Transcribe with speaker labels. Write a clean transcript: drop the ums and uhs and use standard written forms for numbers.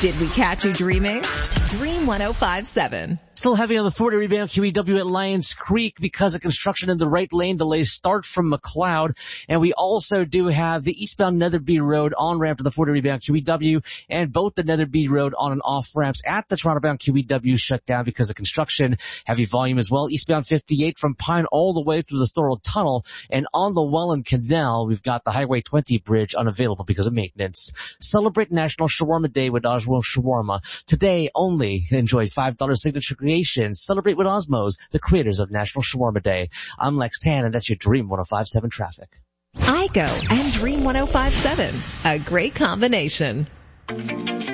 Speaker 1: Did we catch you dreaming? Dream 105.7.
Speaker 2: Still heavy on the 40 rebound QEW at Lions Creek because of construction in the right lane. Delays start from McLeod. And we also do have the eastbound Netherby Road on-ramp to the 40 rebound QEW and both the Netherby Road on and off ramps at the Toronto-bound QEW shut down because of construction. Heavy volume as well. Eastbound 58 from Pine all the way through the Thorold Tunnel. And on the Welland Canal, we've got the Highway 20 bridge unavailable because of maintenance. Celebrate National Shawarma Day with Osmo Shawarma. Today only enjoy $5 signature creations. Celebrate with Osmos, the creators of National Shawarma Day. I'm Lex Tan, and that's your Dream 105.7 traffic.
Speaker 1: IGO and Dream 105.7, a great combination.